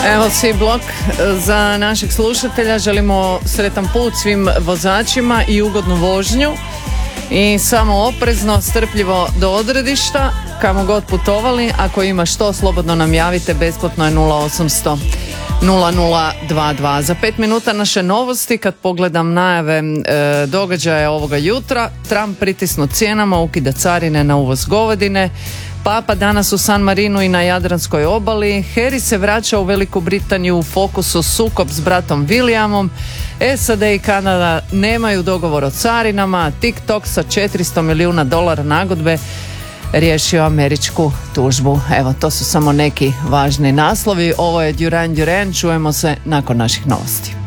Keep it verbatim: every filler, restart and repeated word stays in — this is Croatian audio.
Evo si blok za našeg slušatelja. Želimo sretan put svim vozačima i ugodnu vožnju. I samo oprezno, strpljivo do odredišta, kamo god putovali. Ako ima što, slobodno nam javite, besplatno je nula osamsto nula nula dva dva. Za pet minuta naše novosti. Kad pogledam najave e, događaja ovoga jutra, Trump pritisnu cijenama, ukida carine na uvoz govedine, Papa danas u San Marinu i na Jadranskoj obali, Harry se vraća u Veliku Britaniju, u fokusu sukob s bratom Williamom, S A D i Kanada nemaju dogovor o carinama, TikTok sa četiristo milijuna dolara nagodbe riješio američku tužbu. Evo, to su samo neki važni naslovi. Ovo je Duran Duran, čujemo se nakon naših novosti.